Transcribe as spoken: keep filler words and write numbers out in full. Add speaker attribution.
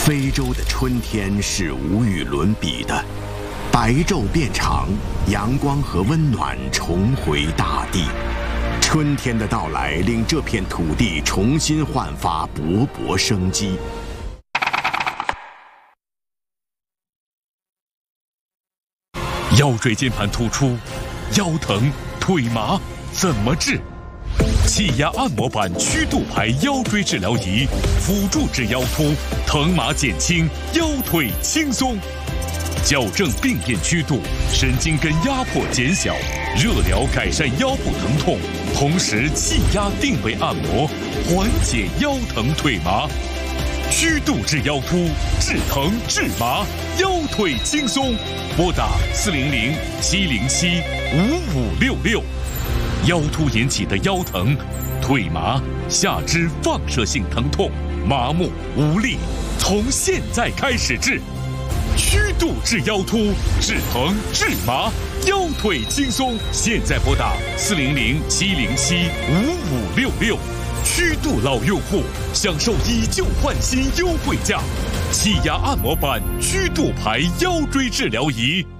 Speaker 1: 非洲的春天是无与伦比的，白昼变长，阳光和温暖重回大地。春天的到来令这片土地重新焕发勃勃生机。
Speaker 2: 腰椎间盘突出、腰疼、腿麻怎么治？气压按摩板曲度牌腰椎治疗仪，辅助治腰突，疼麻减轻，腰腿轻松。矫正病变曲度，神经根压迫减小，热疗改善腰部疼痛，同时气压定位按摩，缓解腰疼腿麻。曲度治腰突，治疼治麻，腰腿轻松。拨打四零零七零七五五六六。腰突引起的腰疼、腿麻、下肢放射性疼痛、麻木无力，从现在开始治。曲度治腰突，治疼治麻，腰腿轻松。现在拨打四零零七零七五五六六。曲度老用户享受以旧换新优惠价，气压按摩板曲度牌腰椎治疗仪。